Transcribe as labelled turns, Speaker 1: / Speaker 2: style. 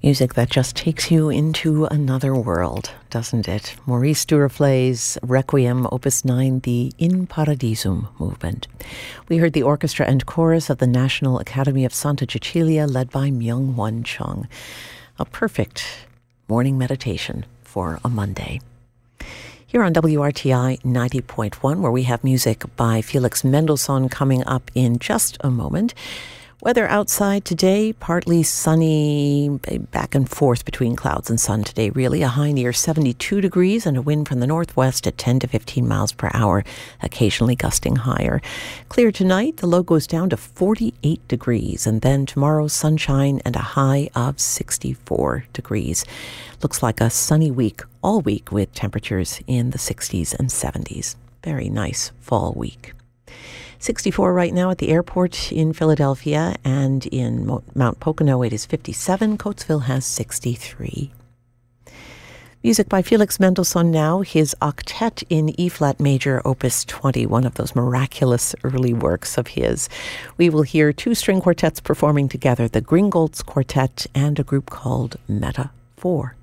Speaker 1: Music that just takes you into another world, doesn't it? Maurice Duruflé's Requiem, Opus 9, the In Paradisum movement. We heard the orchestra and chorus of the National Academy of Santa Cecilia, led by Myung-Whun Chung. A perfect morning meditation for a Monday. Here on WRTI 90.1, where we have music by Felix Mendelssohn coming up in just a moment. Weather outside today, partly sunny, back and forth between clouds and sun today, really. A high near 72 degrees and a wind from the northwest at 10 to 15 miles per hour, occasionally gusting higher. Clear tonight, the low goes down to 48 degrees, and then tomorrow, sunshine and a high of 64 degrees. Looks like a sunny week all week with temperatures in the 60s and 70s. Very nice fall week. 64 right now at the airport in Philadelphia, and in Mount Pocono it is 57. Coatesville has 63. Music by Felix Mendelssohn now, his octet in E-flat major, Opus 20, one of those miraculous early works of his. We will hear two string quartets performing together, the Gringolds Quartet and a group called Meta 4.